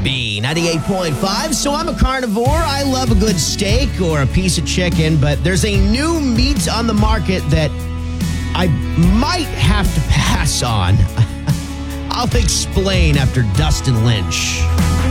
B98.5. So I'm a carnivore. I love a good steak or a piece of chicken, but there's a new meat on the market that I might have to pass on. I'll explain after Dustin Lynch.